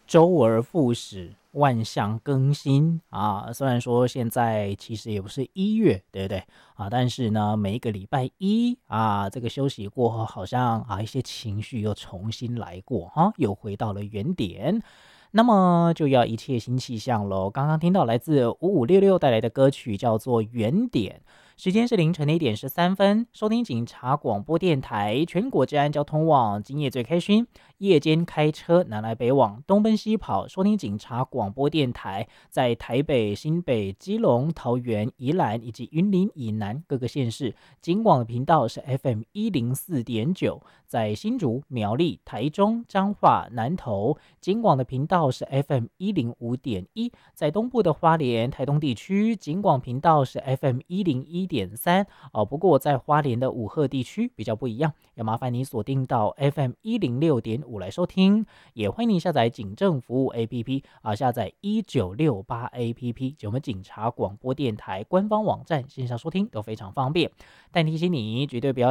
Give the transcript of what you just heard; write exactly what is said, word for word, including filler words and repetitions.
周而复始，万象更新啊。虽然说现在其实也不是一月，对不对啊？但是呢，每一个礼拜一啊，这个休息过后，好像啊一些情绪又重新来过哈、啊，又回到了原点。那么就要一切新气象喽。刚刚听到来自五五六六带来的歌曲叫做《原点》，时间是凌晨的一点十三分。收听警察广播电台，全国治安交通网，今夜最开心。夜间开车南来北往，东奔西跑，收听警察广播电台，在台北、新北、基隆、桃园、宜兰以及云林以南各个县市，警广的频道是 F M 一零四点九，在新竹、苗栗、台中、彰化、南投，警广的频道是 F M 一零五点一，在东部的花莲、台东地区，警广频道是 F M 一零一点三哦。不过在花莲的五鹤地区比较不一样，要麻烦你锁定到 F M 一零六点五来收听，也欢迎你下载警政服务 A P P 啊，下载一九六八 A P P， 就我们警察广播电台官方网站线上收听都非常方便。但提醒你，绝对不要